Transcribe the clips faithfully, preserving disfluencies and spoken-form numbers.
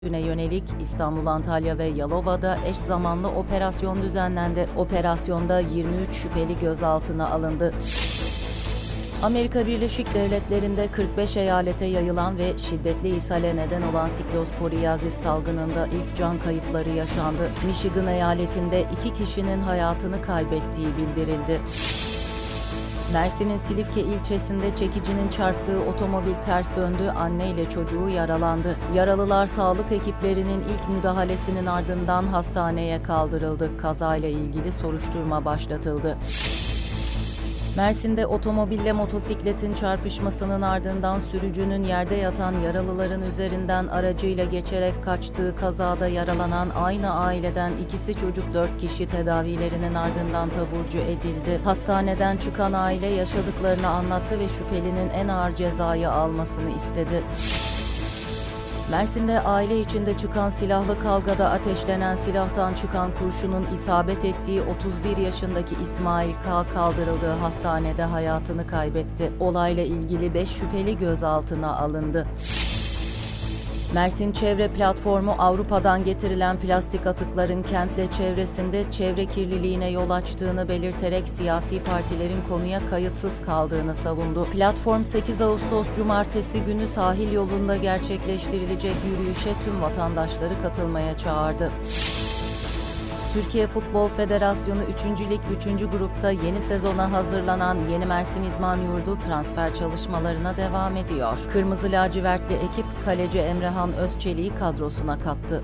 Güne yönelik İstanbul, Antalya ve Yalova'da eş zamanlı operasyon düzenlendi. Operasyonda yirmi üç şüpheli gözaltına alındı. Amerika Birleşik Devletleri'nde kırk beş eyalete yayılan ve şiddetli ishale neden olan siklosporiyazis salgınında ilk can kayıpları yaşandı. Michigan eyaletinde iki kişinin hayatını kaybettiği bildirildi. Mersin'in Silifke ilçesinde çekicinin çarptığı otomobil ters döndü, anne ile çocuğu yaralandı. Yaralılar sağlık ekiplerinin ilk müdahalesinin ardından hastaneye kaldırıldı. Kazayla ilgili soruşturma başlatıldı. Mersin'de otomobille motosikletin çarpışmasının ardından sürücünün yerde yatan yaralıların üzerinden aracıyla geçerek kaçtığı kazada yaralanan aynı aileden ikisi çocuk dört kişi tedavilerinin ardından taburcu edildi. Hastaneden çıkan aile yaşadıklarını anlattı ve şüphelinin en ağır cezayı almasını istedi. Mersin'de aile içinde çıkan silahlı kavgada ateşlenen silahtan çıkan kurşunun isabet ettiği otuz bir yaşındaki İsmail K. kaldırıldığı hastanede hayatını kaybetti. Olayla ilgili beş şüpheli gözaltına alındı. Mersin Çevre Platformu Avrupa'dan getirilen plastik atıkların kentle çevresinde çevre kirliliğine yol açtığını belirterek siyasi partilerin konuya kayıtsız kaldığını savundu. Platform sekiz Ağustos Cumartesi günü sahil yolunda gerçekleştirilecek yürüyüşe tüm vatandaşları katılmaya çağırdı. Türkiye Futbol Federasyonu üçüncü Lig üçüncü grupta yeni sezona hazırlanan Yeni Mersin İdman Yurdu transfer çalışmalarına devam ediyor. Kırmızı lacivertli ekip kaleci Emrehan Özçelik'i kadrosuna kattı.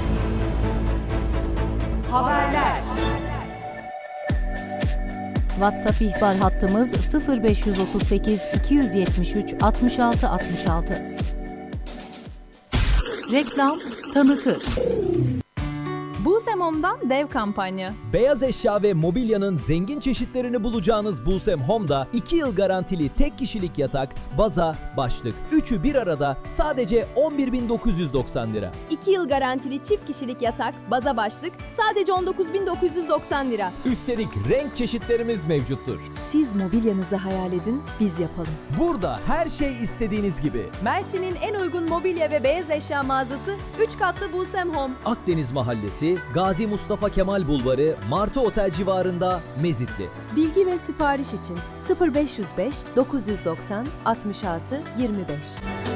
Haberler. WhatsApp ihbar hattımız sıfır beş otuz sekiz iki yetmiş üç altmış altı altmış altı. Reklam tanıtır. Busem Home'dan dev kampanya. Beyaz eşya ve mobilyanın zengin çeşitlerini bulacağınız Busem Home'da iki yıl garantili tek kişilik yatak, baza, başlık. Üçü bir arada sadece on bir bin dokuz yüz doksan lira. iki yıl garantili çift kişilik yatak, baza başlık sadece on dokuz bin dokuz yüz doksan lira. Üstelik renk çeşitlerimiz mevcuttur. Siz mobilyanızı hayal edin, biz yapalım. Burada her şey istediğiniz gibi. Mersin'in en uygun mobilya ve beyaz eşya mağazası üç katlı Busem Home. Akdeniz Mahallesi, Gazi Mustafa Kemal Bulvarı, Martı Otel civarında Mezitli. Bilgi ve sipariş için sıfır beş yüz beş dokuz yüz doksan altmış altı yirmi beş.